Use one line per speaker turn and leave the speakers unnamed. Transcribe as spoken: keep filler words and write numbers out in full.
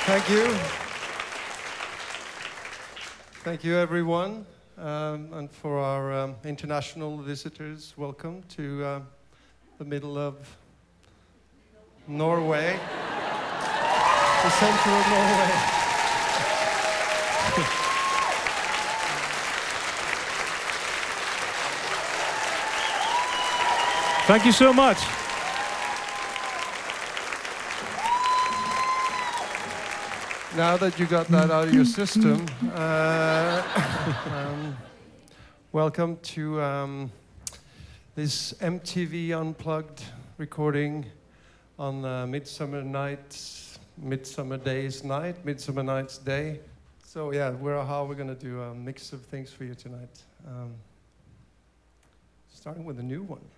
Thank you. Thank you, everyone. Um, and for our um, international visitors, welcome to uh, the middle of Norway, the center of Norway.
Thank you so much.
Now that you got that out of your system, uh, um, welcome to um, this M T V Unplugged recording on uh, Midsummer Night's, Midsummer Day's night, Midsummer Night's Day. So yeah, we're how we're gonna do a mix of things for you tonight. Um, starting with a new one.